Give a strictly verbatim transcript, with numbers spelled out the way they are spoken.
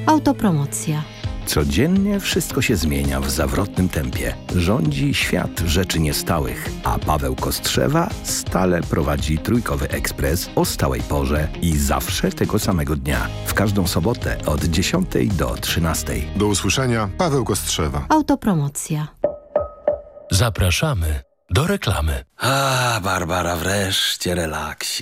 Autopromocja. Codziennie wszystko się zmienia w zawrotnym tempie. Rządzi świat rzeczy niestałych, a Paweł Kostrzewa stale prowadzi Trójkowy Ekspres o stałej porze i zawsze tego samego dnia. W każdą sobotę od dziesiątej do trzynastej. Do usłyszenia, Paweł Kostrzewa. Autopromocja. Zapraszamy do reklamy. A, Barbara, wreszcie relaksik.